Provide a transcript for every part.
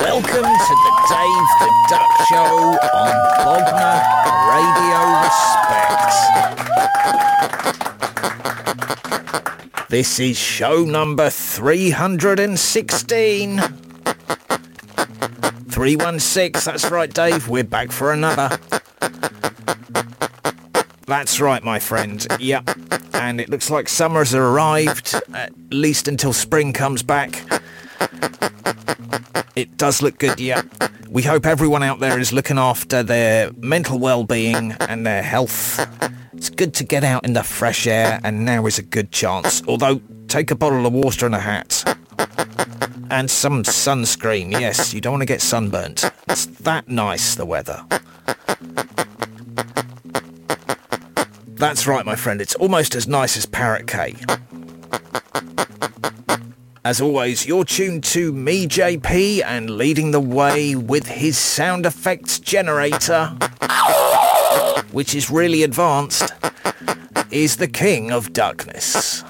Welcome to the Dave the Duck Show on Bognor Radio Respect. This is show number 316. 316, that's right, Dave, we're back for another. That's right, my friend, yep. And it looks like summer has arrived, at least until spring comes back. It does look good, yeah. We hope everyone out there is looking after their mental well-being and their health. It's good to get out in the fresh air, and now is a good chance. Although, take a bottle of water and a hat. And some sunscreen, yes, you don't want to get sunburnt. It's that nice, the weather. That's right, my friend, it's almost as nice as Parrot Cay. As always, you're tuned to me, JP, and leading the way with his sound effects generator, which is really advanced, is the King of Duckness.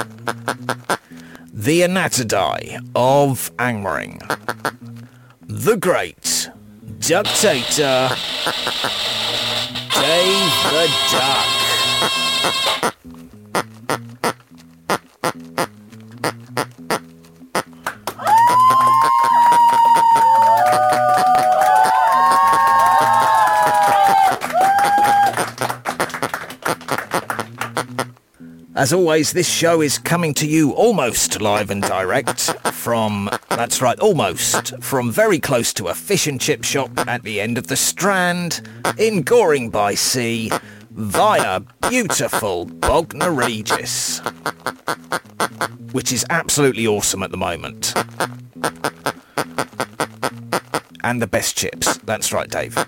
The Anatodai of Angmering. The Great Ductator, Dave the Duck. As always, this show is coming to you almost live and direct from, that's right, almost, from very close to a fish and chip shop at the end of the Strand in Goring by Sea via beautiful Bognor Regis, which is absolutely awesome at the moment. And the best chips, that's right, Dave.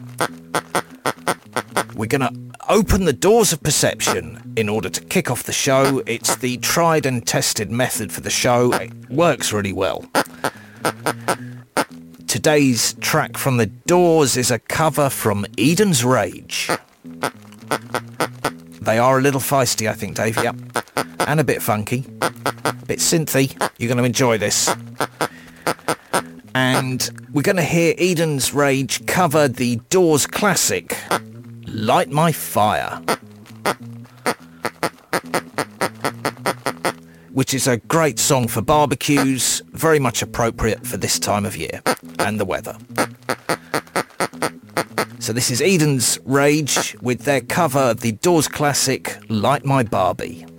We're going to open the doors of perception in order to kick off the show. It's the tried and tested method for the show. It works really well. Today's track from the Doors is a cover from Eden's Rage. They are a little feisty, I think, Dave, yep. And a bit funky. A bit synthy. You're going to enjoy this. And we're going to hear Eden's Rage cover the Doors classic, Light My Fire, which is a great song for barbecues, very much appropriate for this time of year and the weather. So this is Eden's Rage with their cover of the Doors classic, Light My Barbie.